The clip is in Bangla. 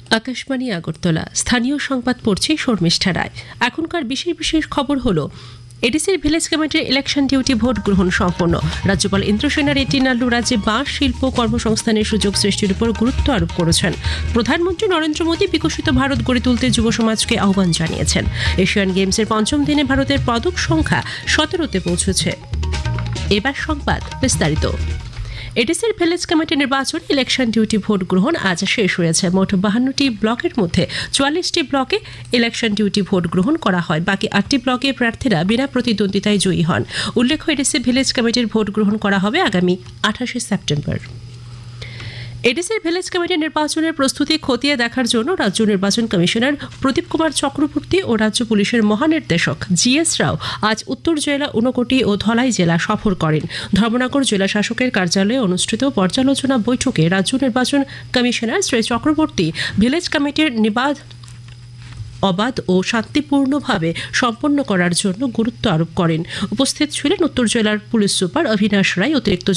আকাশবাণী আগরতলা স্থানীয় সংবাদ পড়ছে শর্মিষ্ঠা রায়। এখনকার বিশেষ বিশেষ খবর হলো এডিসির ভিলেজ কমিটির ইলেকশন ডিউটি ভোট গ্রহণ সম্পন্ন। রাজ্যপাল ইন্দ্রসেনা রেড্ডি নাল্লু রাজ্যে বাঁশ শিল্প কর্মসংস্থানের সুযোগ সৃষ্টির উপর গুরুত্ব আরোপ করেছেন। প্রধানমন্ত্রী নরেন্দ্র মোদী বিকশিত ভারত গড়ে তুলতে যুব সমাজকে আহ্বান জানিয়েছেন। এশিয়ান গেমসের পঞ্চম দিনে ভারতের পদক সংখ্যা 17তে পৌঁছেছে। এবার সংবাদ বিস্তারিত। এডিসির ভিলেজ কমিটি নির্বাচন ইলেকশন ডিউটি ভোট গ্রহণ আজ শেষ হয়েছে। মোট 52টি ব্লকের মধ্যে 44টি ব্লকে ইলেকশন ডিউটি ভোট গ্রহণ করা হয়। বাকি 8টি ব্লকে প্রার্থীরা বিনা প্রতিদ্বন্দ্বিতায় জয়ী হন। উল্লেখ্য, এডিসি ভিলেজ কমিটির ভোট গ্রহণ করা হবে আগামী 28 সেপ্টেম্বর। এডিসির ভিলেজ কমিটির নির্বাচনের প্রস্তুতি খতিয়ে দেখার জন্য রাজ্য নির্বাচন কমিশনার প্রদীপ কুমার চক্রবর্তী ও রাজ্য পুলিশের মহানির্দেশক GS রাও আজ উত্তর জেলা, ঊনকোটি ও ধলাই জেলা সফর করেন। ধর্মনগর জেলা শাসকের কার্যালয়ে অনুষ্ঠিত পর্যালোচনা বৈঠকে রাজ্য নির্বাচন কমিশনার শ্রী চক্রবর্তী ভিলেজ কমিটির অবাধ ও শান্তিপূর্ণভাবে সম্পন্ন করার জন্য গুরুত্ব আরোপ করেন। উপস্থিত ছিলেন উত্তর জেলার পুলিশ সুপার অভিনাশ রায়, অতিরিক্ত